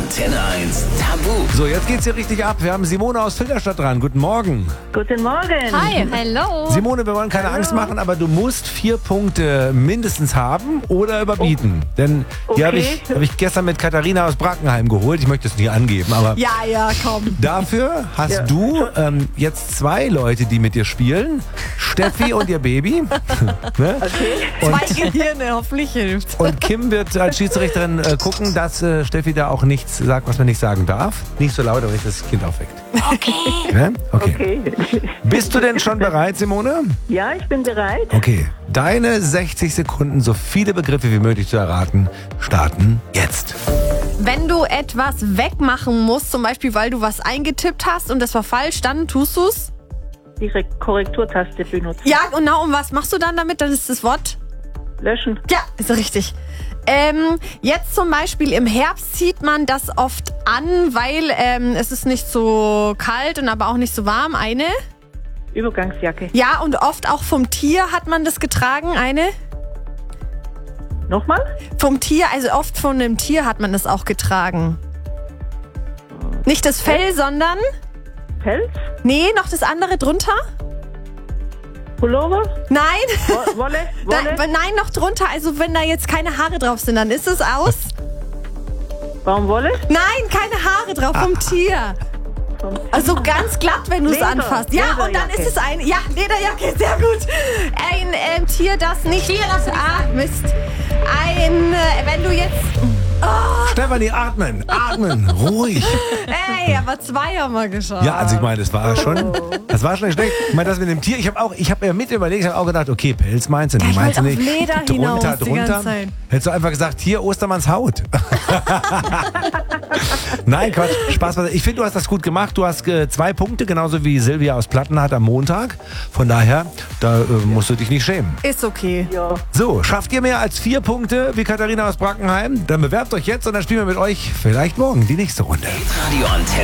Antenne 1 Tabu. So, jetzt geht's hier richtig ab. Wir haben Simone aus Filderstadt dran. Guten Morgen. Guten Morgen. Hi, hello. Simone, wir wollen keine Angst machen, aber du musst 4 Punkte mindestens haben oder überbieten. Denn die habe ich gestern mit Katharina aus Brackenheim geholt. Ich möchte es nicht angeben, aber Ja, komm. dafür hast du jetzt 2 Leute, die mit dir spielen. Steffi und ihr Baby. Ne? Zwei Gehirne, hoffentlich hilft. Und Kim wird als Schiedsrichterin gucken, dass Steffi da auch nichts sagt, was man nicht sagen darf. Nicht so laut, aber nicht, dass das Kind aufweckt. Okay. Ne? Okay. Okay. Bist du denn schon bereit, Simone? Ja, ich bin bereit. Okay. Deine 60 Sekunden, so viele Begriffe wie möglich zu erraten, starten jetzt. Wenn du etwas wegmachen musst, zum Beispiel, weil du was eingetippt hast und das war falsch, dann tust du's? Die Korrekturtaste benutzen. Ja, genau. Und was machst du dann damit? Dann ist das Wort? Löschen. Ja, ist richtig. Jetzt zum Beispiel im Herbst zieht man das oft an, weil es ist nicht so kalt und aber auch nicht so warm. Eine? Übergangsjacke. Ja, und oft auch vom Tier hat man das getragen. Eine? Nochmal? Vom Tier, also oft von einem Tier hat man das auch getragen. Nicht das Fell, sondern... Pelz? Nee, noch das andere drunter? Pullover? Nein. Wolle? Nein, noch drunter. Also wenn da jetzt keine Haare drauf sind, dann ist es aus. Baumwolle? Nein, keine Haare drauf vom Tier. Also ganz glatt, wenn du es Leder. anfasst. Ja, und dann ist es ein... Ja, Lederjacke, sehr gut. Ein Tier, das nicht... Mist. Wenn du jetzt... Stefanie, atmen, ruhig. Ey, aber 2 haben wir geschafft. Ja, also ich meine, das war schon schlecht. Ich meine, das mit dem Tier, ich habe ja mit überlegt, ich habe auch gedacht, okay, Pelz meinst du nicht, ich meinst du wollte nicht. auf Leder hinaus die ganze Zeit. Hättest du einfach gesagt, hier, Ostermanns Haut. Nein, Quatsch, Spaß. Ich finde, du hast das gut gemacht. Du hast 2 Punkte, genauso wie Silvia aus Plattenhardt am Montag. Von daher, da musst du dich nicht schämen. Ist okay. Ja. So, schafft ihr mehr als 4 Punkte wie Katharina aus Brackenheim? Dann bewerbt euch jetzt und dann spielen wir mit euch vielleicht morgen die nächste Runde. Radio Antenne.